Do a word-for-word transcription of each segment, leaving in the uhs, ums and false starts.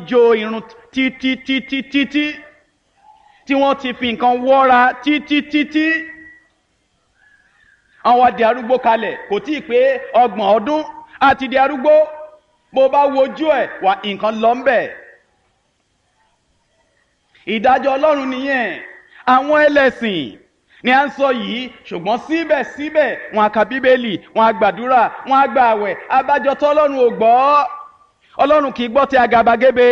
jó irun títí títí títí tí wọ́n ti fi nǹkan wọ́ra títí títí àwọn adì arúgbó kalẹ̀ kò tí ì pé ọgbọ̀n ọdún àti di arúgbó bó bá wojú ẹ̀ wà nǹkan lọ ń bẹ̀. ìdájọ́ Ọlọ́run nìyẹn. àwọn ẹlẹ́sìn ni à ń sọ yìí ṣùgbọ́n síbẹ̀síbẹ̀ wọn á ka bíbélì wọn á gbàdúrà wọn á gba àwẹ̀ abájọ tó Ọlọ́run ò gbọ́. Ọlọ́run kì í gbọ́ ti àgàbàgebè.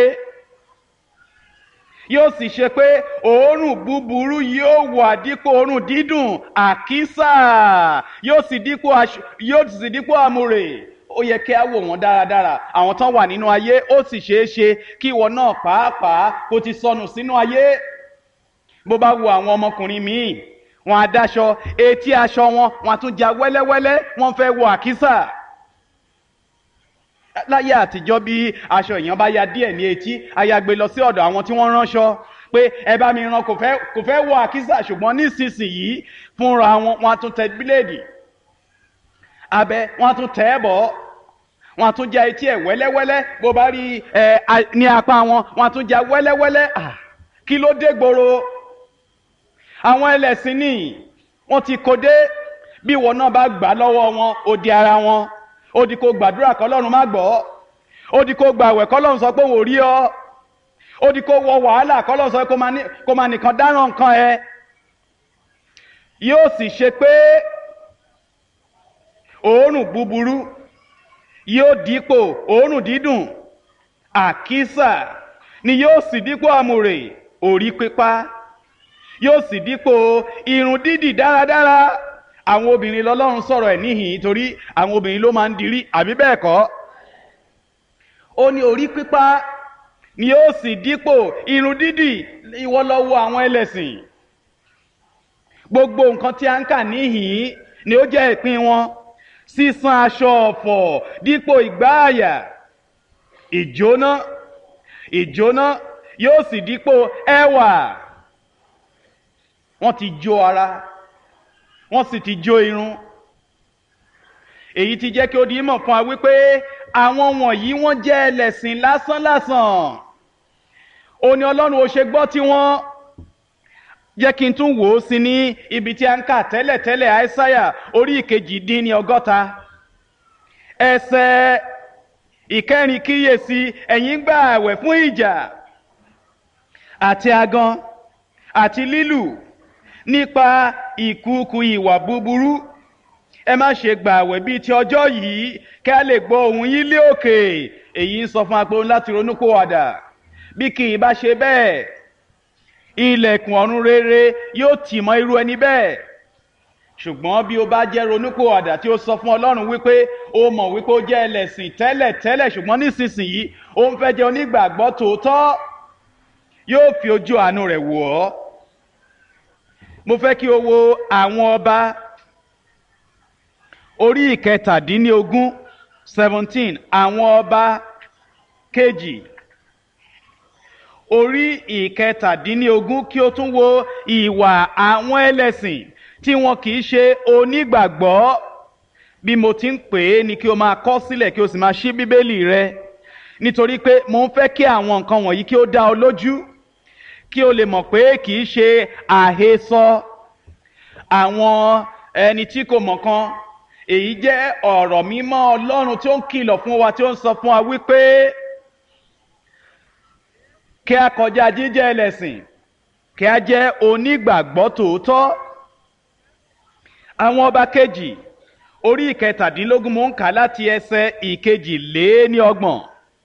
yóò sì ṣe pé òórùn búburú yóò wà dípò òórùn dídùn àkísà yóò sì dípò yóò sì dípò àmùrè. ó yẹ kí a wò wọ́n dáradára àwọn tán wà nínú ayé ó sì ṣeé ṣe kí ìwọ náà pàápàá kó ti sọnù sínú ayé. bó bá wo àwọn ọmọkùnrin míì wọn á dáṣọ etí aṣọ wọn wọn á tún já wẹ́lẹ́wẹ́lẹ́ wọ́n fẹ́ wọ àkísà. láyé àtijọ́ bí aṣọ èèyàn bá ya díẹ̀ ní etí ayagbe lọ sí ọ̀dọ̀ àwọn tí wọ́n ránṣọ pé ẹ bá mi rán kò fẹ́ kò fẹ́ wọ àkísà ṣùgbọ́n nísinsìnyí fúnra wọn wọn á tún tẹ bíléèdì abẹ wọn á tún tẹ ẹ bọ̀ wọn á tún já etí ẹ wẹ́lẹ́wẹ́lẹ́ bó bá rí ẹ ní apá wọn wọn á tún já wẹ́lẹ́wẹ́lẹ́ ah kí ló dé gbòòrò. àwọn ẹlẹ́sìn ní wọ́n ti kó dé bí ìwọ náà bá gbà lọ́wọ́ wọn ó di ara wọn ó di kó gbàdúrà kọ́lọ́run má gbọ́ ó di kó gbàwẹ̀ kọ́lọ́run sọ pé òun ò rí ọ ó di kó wọ wàhálà kọ́lọ́run sọ pé kó máa nìkan dáràn nǹkan ẹ. yóò sì ṣe pé òórùn búburú yóò dípò òórùn dídùn àkísà ni yóò sì dípò àmùrè orí pípá yóò sì dípò irun dídì dáradára. àwọn obìnrin lọ́lọ́run sọ̀rọ̀ ẹ̀ níhìn torí àwọn obìnrin ló máa ń dirí àbí bẹ́ẹ̀ kọ́. ó ní orí pípá ni yóò sì dípò irun dídì. ìwọ lọ wo àwọn ẹlẹ́sìn gbogbo nǹkan tí a ń kà níhìn ni ó jẹ́ ìpín wọn. sísan aṣọ ọ̀fọ̀ dípò ìgbáàyà ìjóná ìjóná yóò sì dípò ẹwà. wọ́n ti jó ara wọ́n sì ti jó irun. èyí ti jẹ́ kí ó di mọ̀ fún wa wípé àwọn wọ̀nyí wọ́n jẹ́ ẹlẹ́sìn lásánlásán. ó ní Ọlọ́run ó ṣe gbọ́ tí wọ́n jẹ́ kí n tún wò ó sí ní ibi tí a ń kà tẹ́lẹ̀tẹ́lẹ̀ Àìsáyà orí ìkejì dín ní ọgọ́ta ẹsẹ̀ ìkẹrin kíyèsí ẹ̀yin gbà àwẹ̀ fún ìjà àti agan àti lílù nípa ìkùukù ìwà búburú. ẹ má ṣe gbà àwẹ̀ bíi ti ọjọ́ yìí kí a lè gbọ́ ohùn yín lé òkè. èyí ń sọ fún apò láti ronúpìwàdà. bí kì í bá ṣe bẹ́ẹ̀ ilẹ̀kùn ọ̀run rere yóò tì mọ́ irú ẹni bẹ́ẹ̀. ṣùgbọ́n bí o bá jẹ́ ronúpìwàdà tí ó sọ fún Ọlọ́run wípé ó mọ̀ wípé ó jẹ́ ẹlẹ́sìn tẹ́lẹ̀ tẹ́lẹ̀ ṣùgbọ́n nísinsìnyí ó ń fẹ́ jẹ́ onígbàgbọ́ tòótọ́ yóò fi ojú àánú rẹ̀ wò ọ́. mo fẹ́ kí o wo àwọn ọba orí ìkẹtàdínlógún seventeen àwọn ọba kejì orí ìkẹtàdínlógún kí o tún wo ìwà àwọn ẹlẹ́sìn tí wọn kì í ṣe onígbàgbọ́. bí mo ti ń pè é ni kí o máa kọ sílẹ̀ kí o sì máa ṣí bíbélì rẹ nítorí pé mo ń fẹ́ kí àwọn nǹkan wọ̀nyí kí ó dá ọ lójú kí o lè mọ̀ pé kì í ṣe àhesọ àwọn ẹni tí kò mọ̀ kan. èyí jẹ́ ọ̀rọ̀ mímọ́ Ọlọ́run tí ó ń kìlọ̀ fún wa tí ó ń sọ fún wa wípé kí a kọjá jíjẹ́ ẹlẹ́sìn kí a jẹ́ onígbàgbọ́ tòótọ́. àwọn ọba kejì orí ìkẹtàdínlógún mo ń kà láti ẹsẹ̀ ìkejì lé ní ọgbọ̀n.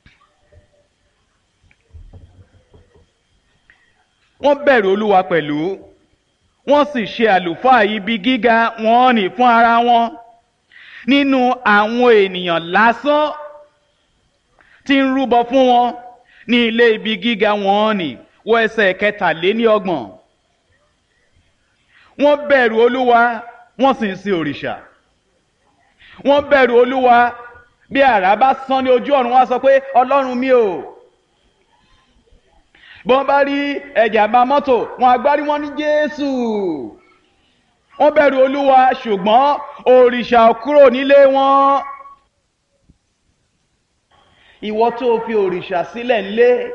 wọ́n bẹ̀rù Olúwa pẹ̀lú wọ́n sì ṣe àlùfáà ibi gíga wọn ní fún ara wọn nínú àwọn ènìyàn lásán tí ń rúbọ fún wọn ní ilé ibi gíga wọn ní wọ ẹsẹ̀ kẹtàléní ọgbọ̀n. wọ́n bẹ̀rù Olúwa wọ́n sì ń sin òrìṣà. wọ́n bẹ̀rù Olúwa bí àrá bá sán ní ojú ọ̀run wọ́n sọ pé Ọlọ́run mi ò. bọ́n bá rí ẹ̀jàmbá mọ́tò wọn agbárí wọn ní Jésù. wọ́n bẹ̀rù Olúwa ṣùgbọ́n òrìṣà ò kúrò nílé wọn. ìwọ tó fi òrìṣà sílẹ̀ ńlé